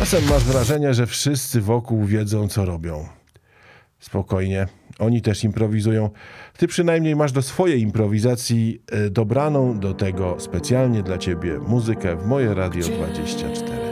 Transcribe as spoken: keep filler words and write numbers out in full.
Czasem masz wrażenie, że wszyscy wokół wiedzą, co robią. Spokojnie, oni też improwizują. Ty przynajmniej masz do swojej improwizacji e, dobraną do tego specjalnie dla ciebie muzykę w Moje Radio dwadzieścia cztery.